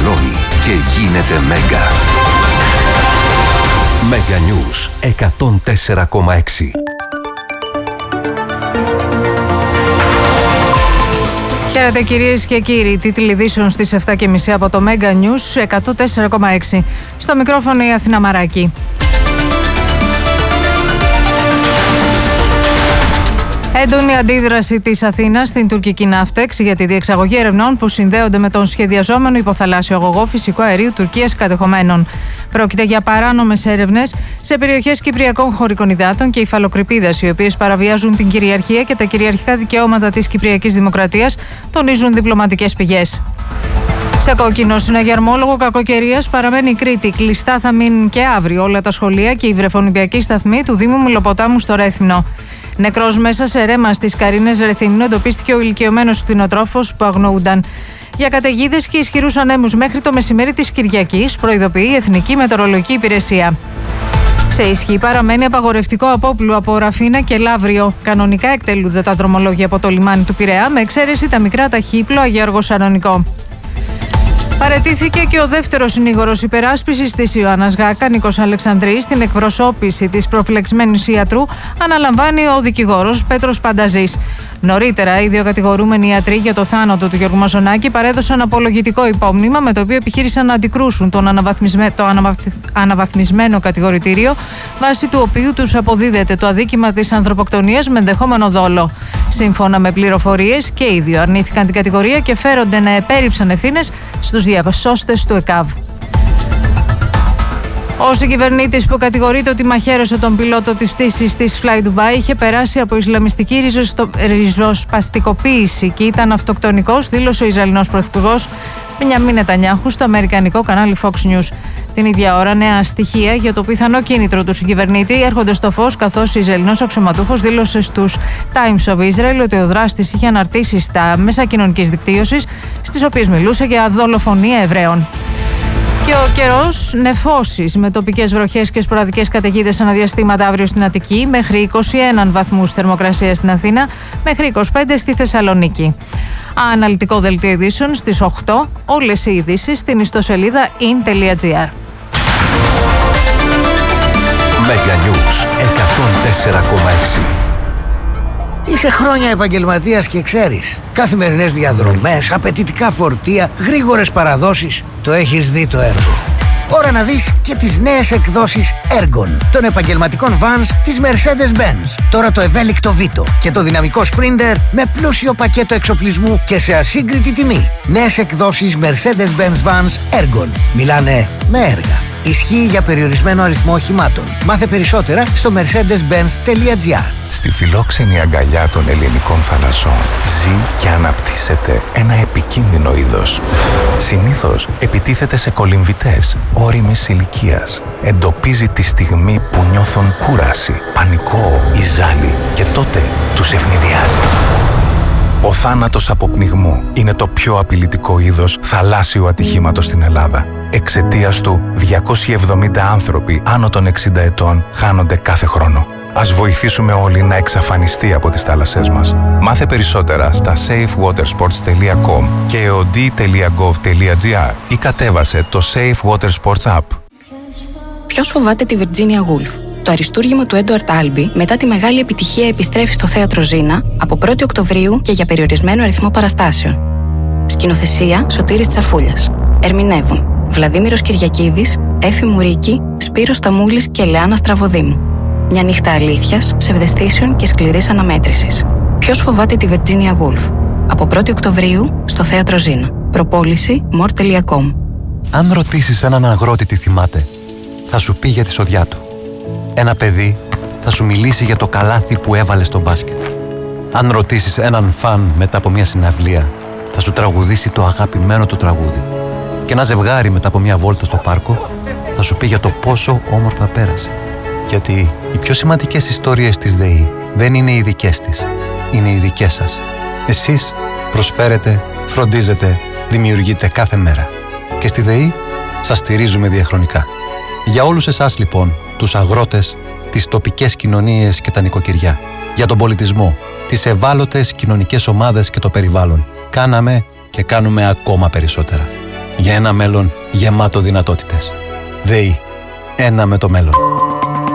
μεγαλώνει και γίνεται Μέγκα. Μέγκα News 104,6. Χαίρετε κυρίες και κύριοι, τίτλοι ειδήσεων στις 7.30 από το Μέγκα News 104,6. Στο μικρόφωνο η Αθηνά Μαράκη. Έντονη αντίδραση της Αθήνας στην τουρκική Ναύτεξ για τη διεξαγωγή ερευνών που συνδέονται με τον σχεδιαζόμενο υποθαλάσσιο αγωγό φυσικού αερίου Τουρκίας κατεχομένων. Πρόκειται για παράνομες έρευνες σε περιοχές κυπριακών χωρικών υδάτων και υφαλοκρηπίδας, οι οποίες παραβιάζουν την κυριαρχία και τα κυριαρχικά δικαιώματα της Κυπριακής Δημοκρατίας, τονίζουν διπλωματικές πηγές. Σε κόκκινο συναγερμό λόγω κακοκαιρίας παραμένει η Κρήτη. Κλειστά θα μείνουν και αύριο όλα τα σχολεία και οι βρεφονιπιακοί σταθμοί του Δήμου Μηλοποτάμου στο Ρέθυμνο. Νεκρός μέσα σε ρέμα στις Καρίνες Ρεθύμνου εντοπίστηκε ο ηλικιωμένος κτηνοτρόφος που αγνοούνταν. Για καταιγίδες και ισχυρούς ανέμους μέχρι το μεσημέρι της Κυριακής προειδοποιεί η Εθνική Μετεωρολογική Υπηρεσία. Σε ισχύ παραμένει απαγορευτικό απόπλου από Ραφίνα και Λαύριο. Κανονικά εκτελούνται τα δρομολόγια από το λιμάνι του Πειραιά, με εξαίρεση τα μικρά ταχύπλο Αγιώργο Σαρονικό. Παραιτήθηκε και ο δεύτερος συνήγορος υπεράσπισης της Ιωάννας Γάκα, Νίκος Αλεξανδρής. Στην εκπροσώπηση της προφυλαξημένης ιατρού αναλαμβάνει ο δικηγόρος Πέτρος Πανταζής. Νωρίτερα, οι δύο κατηγορούμενοι ιατροί για το θάνατο του Γιώργου Μαζονάκη παρέδωσαν απολογητικό υπόμνημα, με το οποίο επιχείρησαν να αντικρούσουν το αναβαθμισμένο κατηγορητήριο, βάσει του οποίου τους αποδίδεται το αδίκημα της ανθρωποκτονίας με ενδεχόμενο δόλο. Σύμφωνα με πληροφορίες, και οι δύο αρνήθηκαν την κατηγορία και φέρονται να επέριψαν ευθύνες στους διασώστες του ΕΚΑΒ. Ο συγκυβερνήτης που κατηγορείται ότι μαχαίρωσε τον πιλότο της πτήσης της Fly Dubai είχε περάσει από ισλαμιστική ριζοσπαστικοποίηση και ήταν αυτοκτονικός, δήλωσε ο Ισραηλινός Πρωθυπουργός Μπενιαμίν Νετανιάχου στο αμερικανικό κανάλι Fox News. Την ίδια ώρα, νέα στοιχεία για το πιθανό κίνητρο του συγκυβερνήτη έρχονται στο φως, καθώς ο Ισραηλινός αξιωματούχος δήλωσε στους Times of Israel ότι ο δράστης είχε αναρτήσει στα μέσα κοινωνικής δικτύωσης, στις οποίες μιλούσε για δολοφονία Εβραίων. Και ο καιρός, νεφώσεις με τοπικές βροχές και σποραδικές καταιγίδες αναδιαστήματα αύριο στην Αττική, μέχρι 21 βαθμούς θερμοκρασία στην Αθήνα, μέχρι 25 στη Θεσσαλονίκη. Αναλυτικό δελτίο ειδήσεων στις 8, όλες οι ειδήσεις στην ιστοσελίδα in.gr. Μέγκα News 104,6. Είσαι χρόνια επαγγελματίας και ξέρεις. Καθημερινές διαδρομές, απαιτητικά φορτία, γρήγορες παραδόσεις. Το έχεις δει το έργο. Ώρα να δεις και τις νέες εκδόσεις Ergon των επαγγελματικών vans της Mercedes-Benz. Τώρα το ευέλικτο Vito και το δυναμικό Sprinter με πλούσιο πακέτο εξοπλισμού και σε ασύγκριτη τιμή. Νέες εκδόσεις Mercedes-Benz Vans Ergon. Μιλάνε με έργα. Ισχύει για περιορισμένο αριθμό οχημάτων. Μάθε περισσότερα στο mercedes-benz.gr. Στη φιλόξενη αγκαλιά των ελληνικών θαλασσών ζει και αναπτύσσεται ένα επικίνδυνο είδος. Συνήθως επιτίθεται σε κολυμβητές ώριμης ηλικίας. Εντοπίζει τη στιγμή που νιώθουν κούραση, πανικό ή ζάλι και τότε τους ευνηδιάζει. Ο θάνατος από πνιγμό είναι το πιο απειλητικό είδος θαλάσσιου ατυχήματος στην Ελλάδα. Εξαιτίας του, 270 άνθρωποι άνω των 60 ετών χάνονται κάθε χρόνο. Ας βοηθήσουμε όλοι να εξαφανιστεί από τις θάλασσές μας. Μάθε περισσότερα στα safewatersports.com και eod.gov.gr ή κατέβασε το Safe Water Sports App. Ποιος φοβάται τη Virginia Woolf? Το αριστούργημα του Έντουαρτ Άλμπι μετά τη μεγάλη επιτυχία επιστρέφει στο Θέατρο Ζήνα από 1η Οκτωβρίου και για περιορισμένο αριθμό παραστάσεων. Σκηνοθεσία Σωτήρης Τσαφούλιας. Ερμηνεύουν Βλαδίμηρος Κυριακίδης, Έφη Μουρίκη, Σπύρος Σταμούλης και Λεάνα Στραβοδήμου. Μια νύχτα αλήθειας, ψευδαισθήσεων και σκληρής αναμέτρησης. Ποιος φοβάται τη Virginia Woolf? Από 1η Οκτωβρίου στο Θέατρο Ζήνα. Προπόληση more.com. Αν ρωτήσεις έναν αγρότη τι θυμάται, θα σου πει για τη σοδιά του. Ένα παιδί θα σου μιλήσει για το καλάθι που έβαλε στο μπάσκετ. Αν ρωτήσεις έναν φαν μετά από μια συναυλία, θα σου τραγουδήσει το αγαπημένο του τραγούδι. Και ένα ζευγάρι μετά από μια βόλτα στο πάρκο θα σου πει για το πόσο όμορφα πέρασε. Γιατί οι πιο σημαντικές ιστορίες της ΔΕΗ δεν είναι οι δικές της, είναι οι δικές σας. Εσείς προσφέρετε, φροντίζετε, δημιουργείτε κάθε μέρα. Και στη ΔΕΗ σας στηρίζουμε διαχρονικά. Για όλους εσάς λοιπόν, τους αγρότες, τις τοπικές κοινωνίες και τα νοικοκυριά, για τον πολιτισμό, τις ευάλωτες κοινωνικές ομάδες και το περιβάλλον, κάναμε και κάνουμε ακόμα περισσότερα. για ένα μέλλον γεμάτο δυνατότητες. ΔΕΗ. Ένα με το μέλλον.